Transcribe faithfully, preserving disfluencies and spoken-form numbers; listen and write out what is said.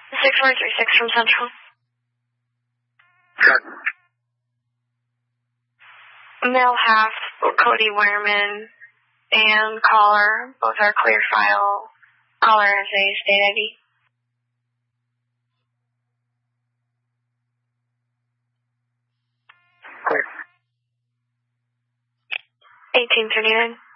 six four three six from Central. Check. Male half, Cody Wehrman, and caller, both are clear file. Caller has a state I D. Clear. eighteen thirty-nine.